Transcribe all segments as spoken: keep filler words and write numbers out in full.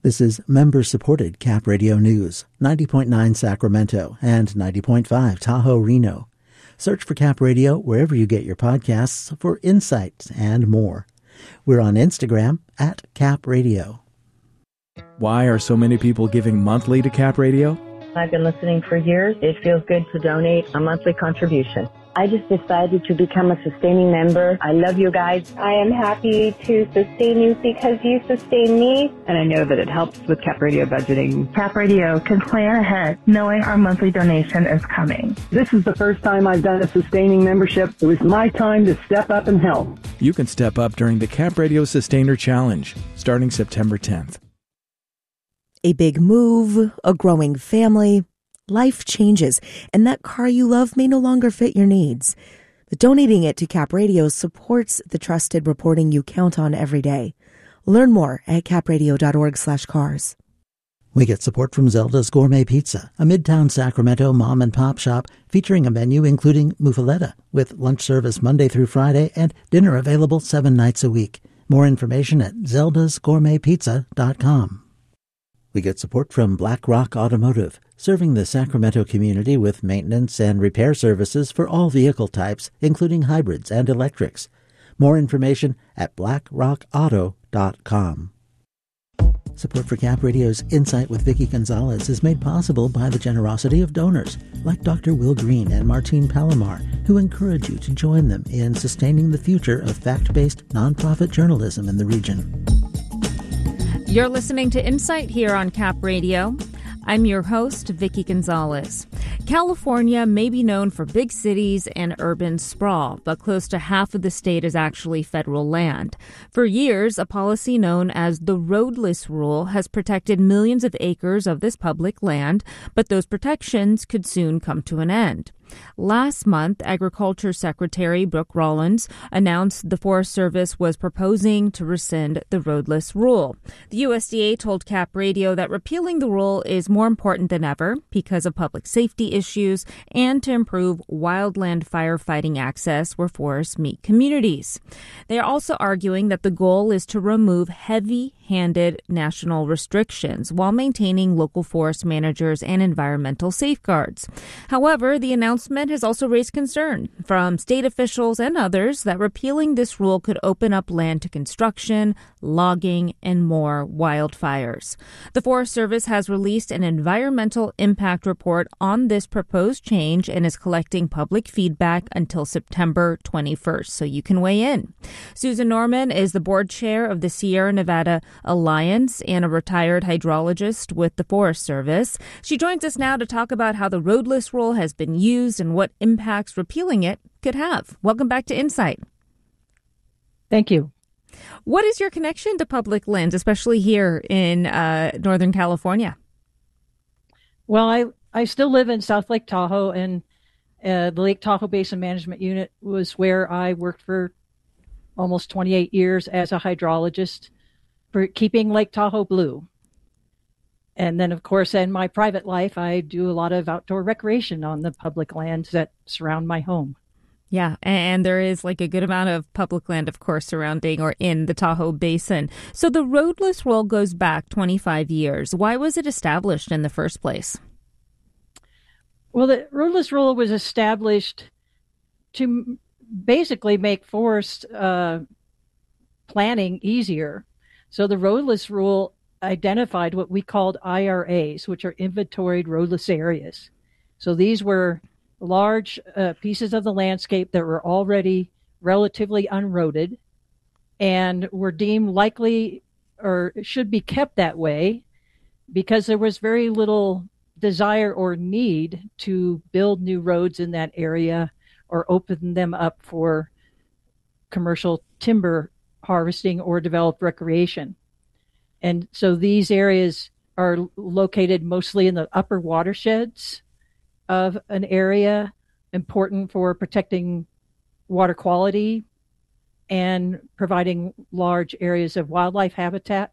This is member-supported Cap Radio News, ninety point nine Sacramento and ninety point five Tahoe Reno. Search for Cap Radio wherever you get your podcasts for insights and more. We're on Instagram at Cap Radio. Why are so many people giving monthly to Cap Radio? I've been listening for years. It feels good to donate a monthly contribution. I just decided to become a sustaining member. I love you guys. I am happy to sustain you because you sustain me. And I know that it helps with Cap Radio budgeting. Cap Radio can plan ahead knowing our monthly donation is coming. This is the first time I've done a sustaining membership. It was my time to step up and help. You can step up during the Cap Radio Sustainer Challenge, starting September tenth. A big move, a growing family. Life changes, and that car you love may no longer fit your needs. But donating it to Cap Radio supports the trusted reporting you count on every day. Learn more at capradio.org slash cars. We get support from Zelda's Gourmet Pizza, a Midtown Sacramento mom and pop shop featuring a menu including muffaletta, with lunch service Monday through Friday and dinner available seven nights a week. More information at zeldas gourmet pizza dot com. We get support from Black Rock Automotive, serving the Sacramento community with maintenance and repair services for all vehicle types, including hybrids and electrics. More information at black rock auto dot com. Support for Cap Radio's Insight with Vicki Gonzalez is made possible by the generosity of donors, like Doctor Will Green and Martine Palomar, who encourage you to join them in sustaining the future of fact-based nonprofit journalism in the region. You're listening to Insight here on Cap Radio. I'm your host, Vicki Gonzalez. California may be known for big cities and urban sprawl, but close to half of the state is actually federal land. For years, a policy known as the roadless rule has protected millions of acres of this public land, but those protections could soon come to an end. Last month, Agriculture Secretary Brooke Rollins announced the Forest Service was proposing to rescind the roadless rule. The U S D A told Cap Radio that repealing the rule is more important than ever because of public safety issues and to improve wildland firefighting access where forests meet communities. They are also arguing that the goal is to remove heavy-handed national restrictions while maintaining local forest managers and environmental safeguards. However, the announcement announcement has also raised concern from state officials and others that repealing this rule could open up land to construction, logging, and more wildfires. The Forest Service has released an environmental impact report on this proposed change and is collecting public feedback until September twenty-first, so you can weigh in. Susan Norman is the board chair of the Sierra Nevada Alliance and a retired hydrologist with the Forest Service. She joins us now to talk about how the roadless rule has been used and what impacts repealing it could have. Welcome back to Insight. Thank you. What is your connection to public lands, especially here in uh, Northern California? Well, I, I still live in South Lake Tahoe, and uh, the Lake Tahoe Basin Management Unit was where I worked for almost twenty-eight years as a hydrologist for keeping Lake Tahoe blue. And then, of course, in my private life, I do a lot of outdoor recreation on the public lands that surround my home. Yeah, and there is like a good amount of public land, of course, surrounding or in the Tahoe Basin. So the roadless rule goes back twenty-five years. Why was it established in the first place? Well, the roadless rule was established to basically make forest uh, planning easier. So the roadless rule identified what we called I R As, which are inventoried roadless areas. So these were large uh, pieces of the landscape that were already relatively unroaded and were deemed likely or should be kept that way because there was very little desire or need to build new roads in that area or open them up for commercial timber harvesting or developed recreation. And so these areas are located mostly in the upper watersheds of an area, important for protecting water quality and providing large areas of wildlife habitat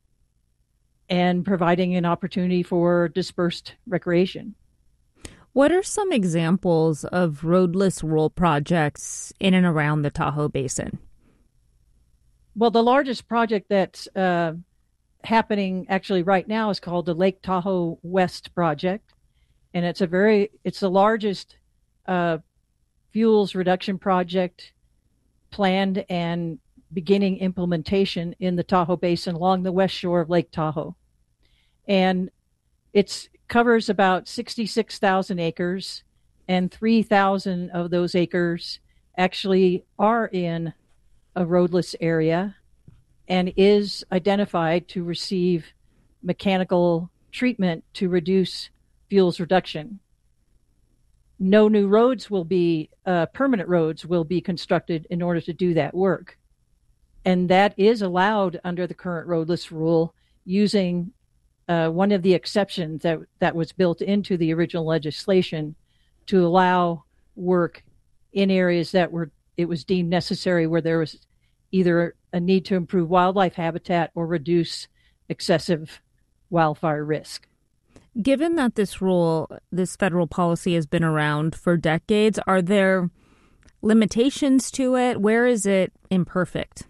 and providing an opportunity for dispersed recreation. What are some examples of roadless rural projects in and around the Tahoe Basin? Well, the largest project that's uh, happening actually right now is called the Lake Tahoe West Project. And it's a very, it's the largest uh, fuels reduction project planned and beginning implementation in the Tahoe Basin along the west shore of Lake Tahoe. And it covers about sixty-six thousand acres, and three thousand of those acres actually are in a roadless area and is identified to receive mechanical treatment to reduce fuels reduction. No new roads will be, uh, permanent roads will be constructed in order to do that work. And that is allowed under the current roadless rule using uh, one of the exceptions that, that was built into the original legislation to allow work in areas that were, it was deemed necessary, where there was either a need to improve wildlife habitat or reduce excessive wildfire risk. Given that this rule, this federal policy has been around for decades, are there limitations to it? Where is it imperfect?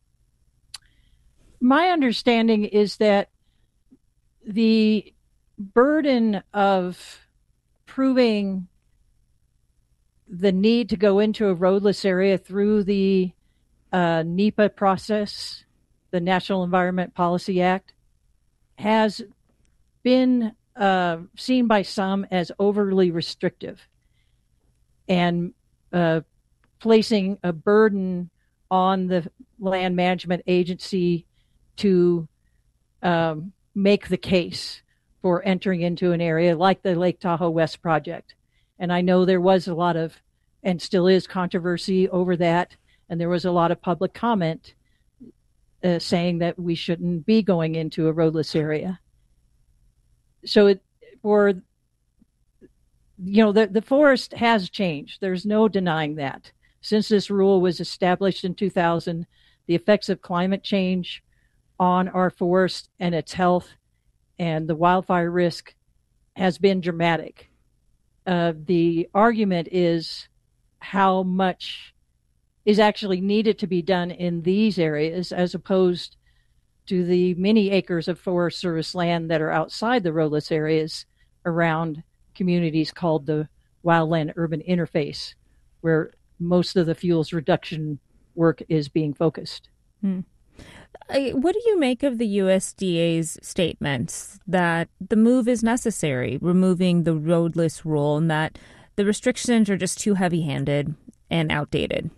My understanding is that the burden of proving the need to go into a roadless area through the uh, NEPA process, the National Environment Policy Act, has been uh, seen by some as overly restrictive and uh, placing a burden on the land management agency to um, make the case for entering into an area like the Lake Tahoe West project. And I know there was a lot of, and still is, controversy over that. And there was a lot of public comment uh, saying that we shouldn't be going into a roadless area. So it, for, you know, the, the forest has changed. There's no denying that. Since this rule was established in two thousand, the effects of climate change on our forest and its health and the wildfire risk has been dramatic. Uh, the argument is how much is actually needed to be done in these areas as opposed to the many acres of Forest Service land that are outside the roadless areas around communities called the wildland urban interface, where most of the fuels reduction work is being focused. Hmm. What do you make of the U S D A's statements that the move is necessary, removing the roadless rule, and that the restrictions are just too heavy-handed and outdated?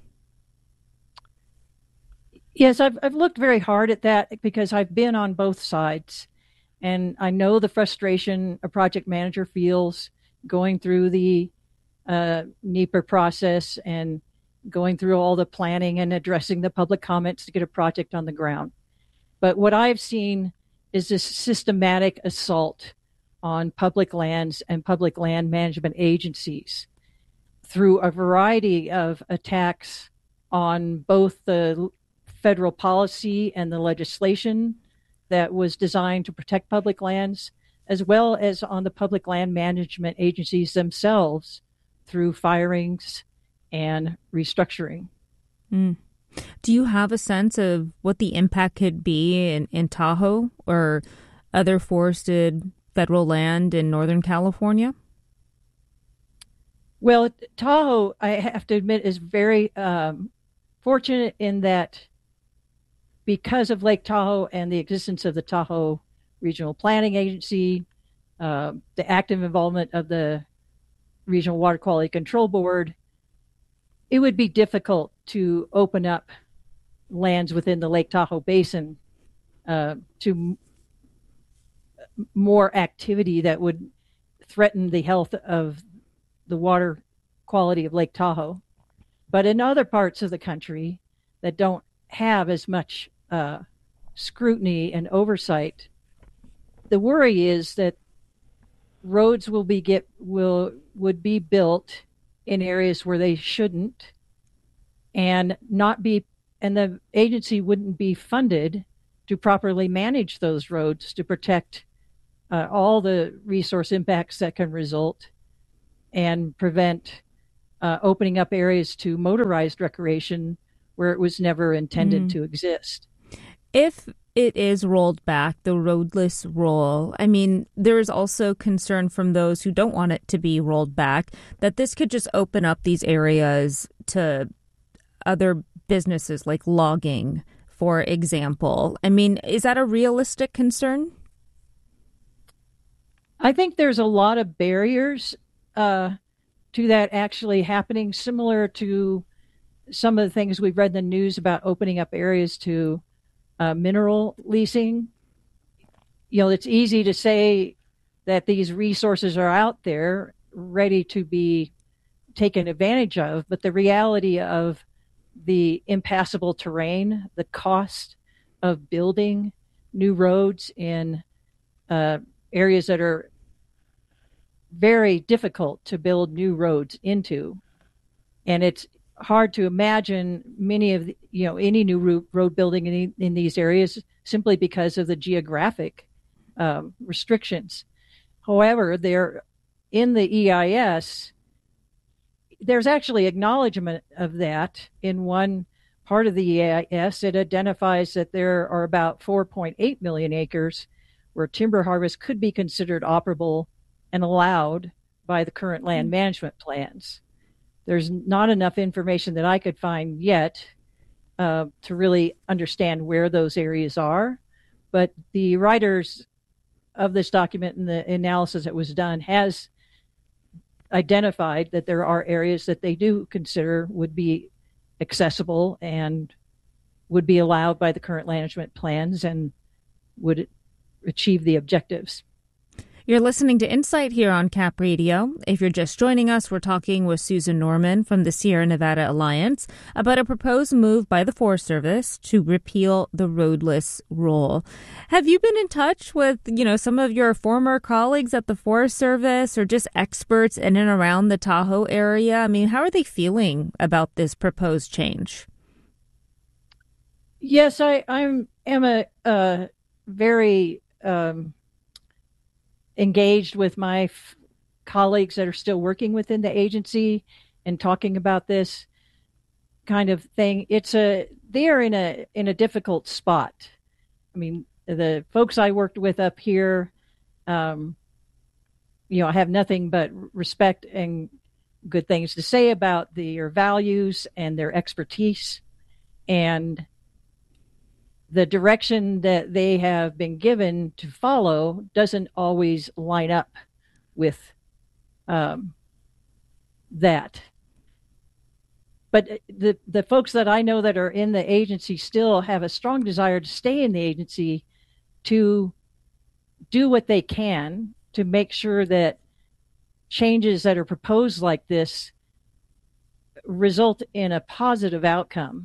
Yes, I've I've looked very hard at that because I've been on both sides, and I know the frustration a project manager feels going through the uh, NEPA process and going through all the planning and addressing the public comments to get a project on the ground. But what I've seen is this systematic assault on public lands and public land management agencies through a variety of attacks on both the federal policy and the legislation that was designed to protect public lands, as well as on the public land management agencies themselves through firings and restructuring. Mm. Do you have a sense of what the impact could be in, in Tahoe or other forested federal land in Northern California? Well, Tahoe, I have to admit, is very um, fortunate in that because of Lake Tahoe and the existence of the Tahoe Regional Planning Agency, uh, the active involvement of the Regional Water Quality Control Board, it would be difficult to open up lands within the Lake Tahoe Basin uh, to m- more activity that would threaten the health of the water quality of Lake Tahoe. But in other parts of the country that don't have as much uh, scrutiny and oversight, the worry is that roads will be get will would be built in areas where they shouldn't, and not be, and the agency wouldn't be funded to properly manage those roads to protect uh, all the resource impacts that can result and prevent uh, opening up areas to motorized recreation where it was never intended mm. to exist. If it is rolled back, the roadless roll, I mean, there is also concern from those who don't want it to be rolled back that this could just open up these areas to other businesses like logging, for example. I mean, is that a realistic concern? I think there's a lot of barriers uh, to that actually happening, similar to some of the things we've read in the news about opening up areas to uh, mineral leasing. You know, it's easy to say that these resources are out there ready to be taken advantage of, but the reality of the impassable terrain, the cost of building new roads in uh, areas that are very difficult to build new roads into. And it's hard to imagine many of the, you know, any new road building in, in these areas simply because of the geographic um, restrictions. However, they're in the E I S, there's actually acknowledgement of that in one part of the E I S. It identifies that there are about four point eight million acres where timber harvest could be considered operable and allowed by the current land management plans. There's not enough information that I could find yet uh, to really understand where those areas are, but the writers of this document and the analysis that was done has identified that there are areas that they do consider would be accessible and would be allowed by the current management plans and would achieve the objectives. You're listening to Insight here on Cap Radio. If you're just joining us, we're talking with Susan Norman from the Sierra Nevada Alliance about a proposed move by the Forest Service to repeal the roadless roll. Have you been in touch with, you know, some of your former colleagues at the Forest Service or just experts in and around the Tahoe area? I mean, how are they feeling about this proposed change? Yes, I I'm, am a uh, very... Um, engaged with my f- colleagues that are still working within the agency and talking about this kind of thing. It's a they are in a in a difficult spot. I mean, the folks I worked with up here, um, you know, I have nothing but respect and good things to say about their values and their expertise, and the direction that they have been given to follow doesn't always line up with um, that. But the the folks that I know that are in the agency still have a strong desire to stay in the agency to do what they can to make sure that changes that are proposed like this result in a positive outcome.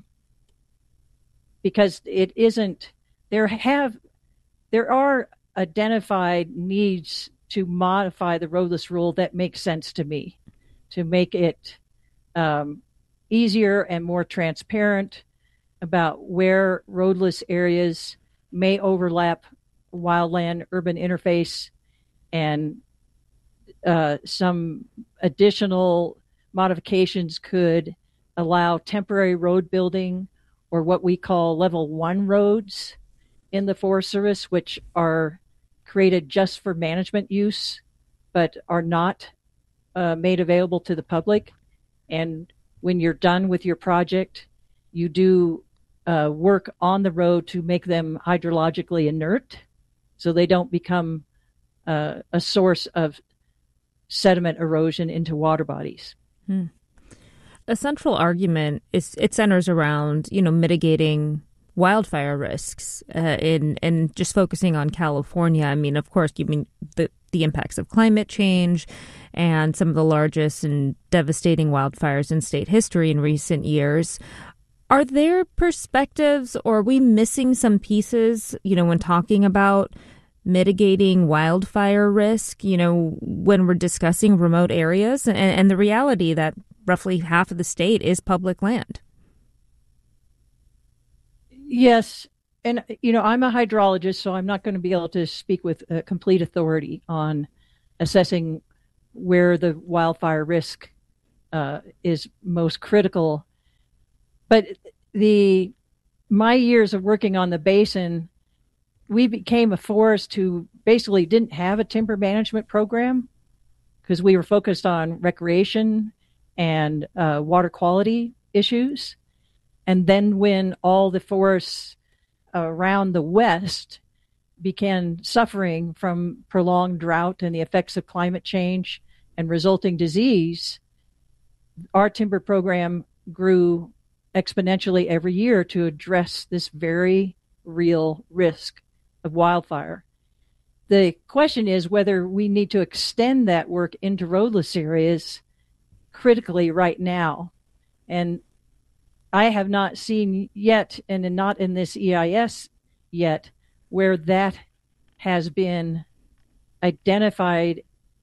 Because it isn't, there have, there are identified needs to modify the roadless rule that make sense to me, to make it um, easier and more transparent about where roadless areas may overlap wildland urban interface, and uh, some additional modifications could allow temporary road building or what we call level one roads in the Forest Service, which are created just for management use, but are not uh, made available to the public. And when you're done with your project, you do uh, work on the road to make them hydrologically inert so they don't become uh, a source of sediment erosion into water bodies. Hmm. A central argument is it centers around, you know, mitigating wildfire risks uh, in and just focusing on California. I mean, of course, you mean the the impacts of climate change and some of the largest and devastating wildfires in state history in recent years. Are there perspectives, or are we missing some pieces, you know, when talking about mitigating wildfire risk, you know, when we're discussing remote areas and, and the reality that roughly half of the state is public land? Yes. And, you know, I'm a hydrologist, so I'm not going to be able to speak with uh, complete authority on assessing where the wildfire risk uh, is most critical. But the my years of working on the basin we became a forest who basically didn't have a timber management program because we were focused on recreation and uh, water quality issues. And then when all the forests around the West began suffering from prolonged drought and the effects of climate change and resulting disease, our timber program grew exponentially every year to address this very real risk of wildfire. The question is whether we need to extend that work into roadless areas critically right now. And I have not seen yet, and not in this E I S yet, where that has been identified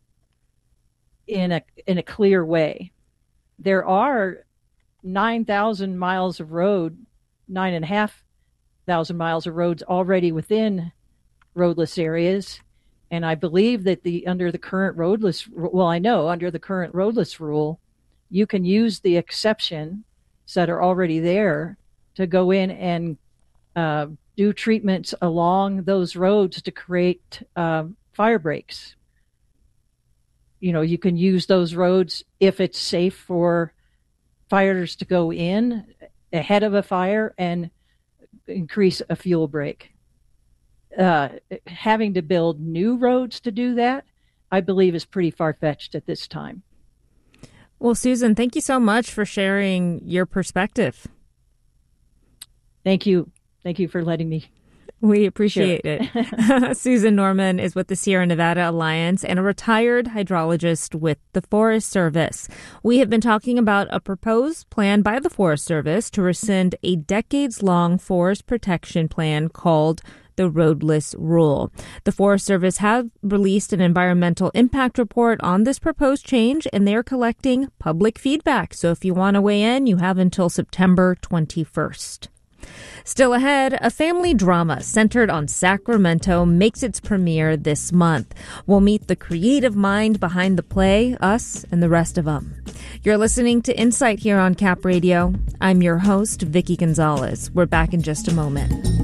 in a in a clear way. There are nine thousand miles of road, nine and a half thousand miles of roads already within roadless areas. And I believe that the under the current roadless, well, I know under the current roadless rule, you can use the exceptions that are already there to go in and uh, do treatments along those roads to create uh, fire breaks. You know, you can use those roads if it's safe for fires to go in ahead of a fire and increase a fuel break. Uh, having to build new roads to do that, I believe, is pretty far-fetched at this time. Well, Susan, thank you so much for sharing your perspective. Thank you. Thank you for letting me. We appreciate it. Susan Norman is with the Sierra Nevada Alliance and a retired hydrologist with the Forest Service. We have been talking about a proposed plan by the Forest Service to rescind a decades-long forest protection plan called the Roadless Rule. The Forest Service has released an environmental impact report on this proposed change, and they're collecting public feedback. So if you want to weigh in, you have until September twenty-first. Still ahead, a family drama centered on Sacramento makes its premiere this month. We'll meet the creative mind behind the play, us and the rest of them. You're listening to Insight here on Cap Radio. I'm your host, Vicki Gonzalez. We're back in just a moment.